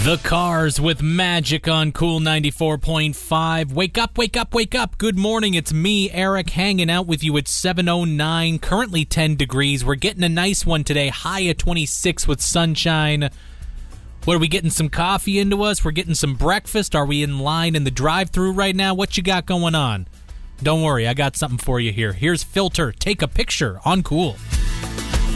The Cars with Magic on Cool 94.5. Wake up, wake up, wake up. Good morning. It's me, Eric, hanging out with you at 7:09. Currently 10 degrees. We're getting a nice one today. High at 26 with sunshine. What, are we getting some coffee into us? We're getting some breakfast? Are we in line in the drive-thru right now? What you got going on? Don't worry, I got something for you here. Here's Filter. Take a picture on Cool.